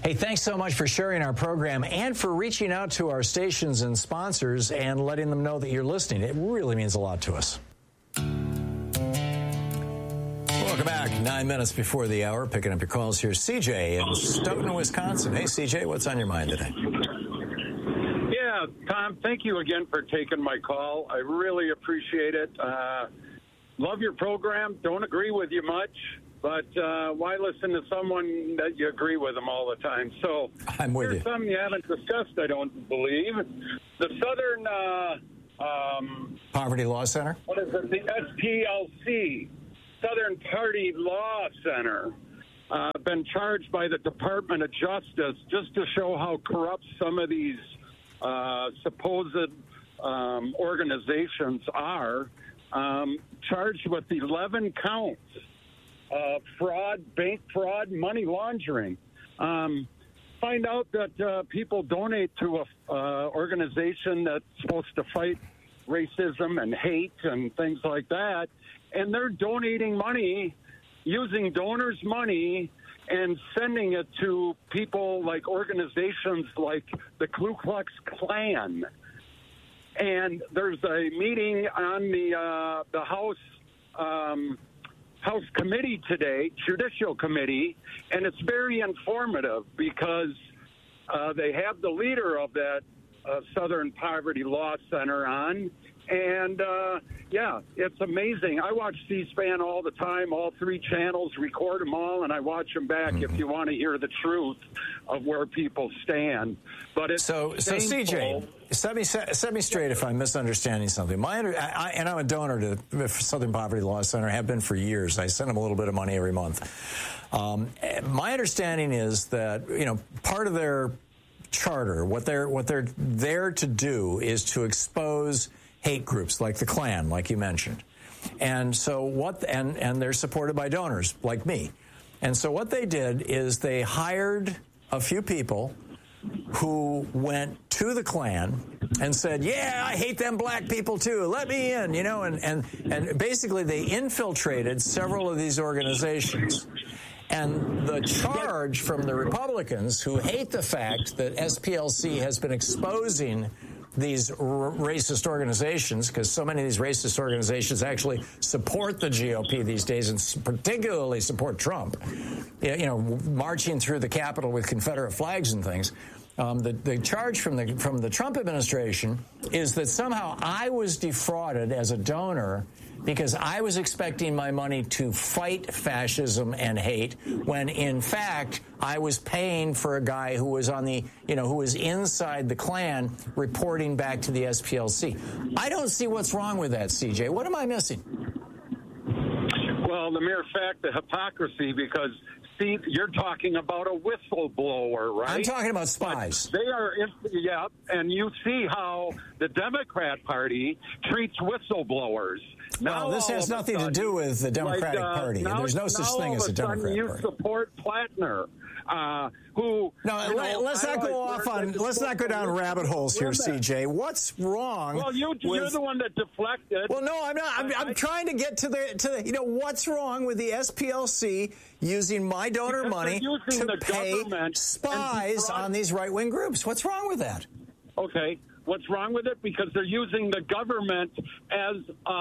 Hey, thanks so much for sharing our program and for reaching out to our stations and sponsors and letting them know that you're listening. It really means a lot to us. Welcome back. 9 minutes before the hour. Picking up your calls. Here's CJ in Stoughton, Wisconsin. Hey, CJ, what's on your mind today? Yeah, Tom, thank you again for taking my call. I really appreciate it. Love your program. Don't agree with you much. But why listen to someone that you agree with them all the time? So I'm with here's you. something you haven't discussed, I don't believe. The Southern Poverty Law Center? What is it? The SPLC, Southern Party Law Center, been charged by the Department of Justice just to show how corrupt some of these supposed organizations are, charged with 11 counts. Fraud, bank fraud, money laundering. Find out that people donate to a organization that's supposed to fight racism and hate and things like that, and they're donating money, using donors' money, and sending it to people like organizations like the Ku Klux Klan. And there's a meeting on the House committee today, Judicial Committee, and it's very informative because they have the leader of that Southern Poverty Law Center on. And, it's amazing. I watch C-SPAN all the time, all three channels, record them all, and I watch them back if you want to hear the truth of where people stand. But it's so CJ, set me straight if I'm misunderstanding something. And I'm a donor to the Southern Poverty Law Center, have been for years. I send them a little bit of money every month. My understanding is that, part of their charter, what they're there to do is to expose hate groups like the Klan, like you mentioned. And so and they're supported by donors like me. And so what they did is they hired a few people who went to the Klan and said, yeah, I hate them black people too. Let me in, and basically they infiltrated several of these organizations. And the charge from the Republicans who hate the fact that SPLC has been exposing these racist organizations, because so many of these racist organizations actually support the GOP these days and particularly support Trump, marching through the Capitol with Confederate flags and things. The charge from the Trump administration is that somehow I was defrauded as a donor because I was expecting my money to fight fascism and hate, when in fact I was paying for a guy who was who was inside the Klan reporting back to the SPLC. I don't see what's wrong with that, CJ. What am I missing? Well, the mere fact, the hypocrisy, because you're talking about a whistleblower, right? I'm talking about spies. But they are, and you see how the Democrat Party treats whistleblowers. Well, this has nothing to do with the Democratic Party. There's no such thing as a Democratic Party. You support Plattner, who... No, let's not go off on... Let's not go down rabbit holes here, CJ. What's wrong? Well, you're the one that deflected. Well, no, I'm not. I'm trying to get to the what's wrong with the SPLC using my donor money to pay spies on these right-wing groups? What's wrong with that? Okay. What's wrong with it? Because they're using the government as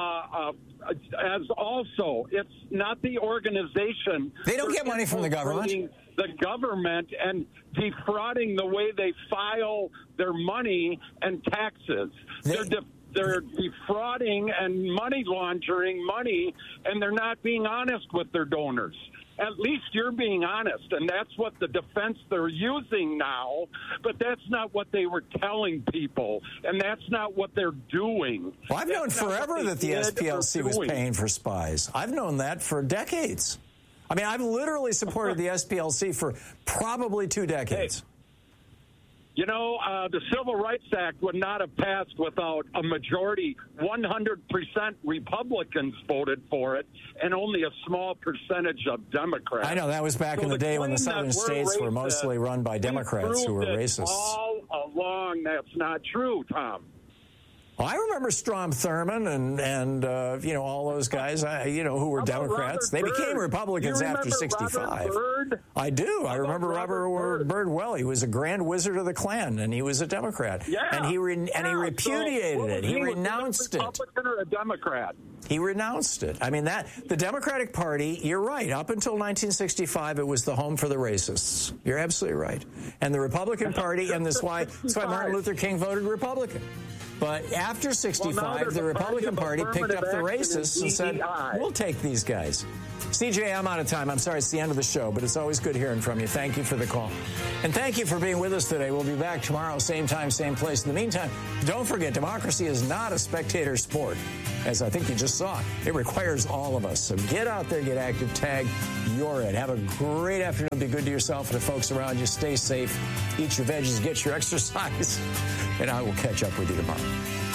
also. It's not the organization. They don't get money from the government. The government and defrauding the way they file their money and taxes. They're defrauding and money laundering money, and they're not being honest with their donors. At least you're being honest, and that's what the defense they're using now, but that's not what they were telling people, and that's not what they're doing. Well, I've known forever that the SPLC was paying for spies. I've known that for decades. I mean, I've literally supported the SPLC for probably 2 decades. Hey, the Civil Rights Act would not have passed without a majority. 100% Republicans voted for it, and only a small percentage of Democrats. I know, that was back in the day when the southern states were mostly run by Democrats who were racist. All along, that's not true, Tom. I remember Strom Thurmond and all those guys, who were Democrats. They became Republicans after 65. I do. I remember Robert Byrd well. He was a Grand Wizard of the Klan, and he was a Democrat. Yeah. And he repudiated it. He renounced it. Republican or a Democrat? He renounced it. I mean, the Democratic Party, you're right. Up until 1965, it was the home for the racists. You're absolutely right. And the Republican Party, and that's why Martin Luther King voted Republican. But after 65, the Republican Party picked up the racists and said, we'll take these guys. CJ, I'm out of time. I'm sorry it's the end of the show, but it's always good hearing from you. Thank you for the call. And thank you for being with us today. We'll be back tomorrow, same time, same place. In the meantime, don't forget, democracy is not a spectator sport. As I think you just saw, it requires all of us. So get out there, get active, tag your it. Have a great afternoon. Be good to yourself and the folks around you. Stay safe. Eat your veggies, get your exercise. And I will catch up with you tomorrow.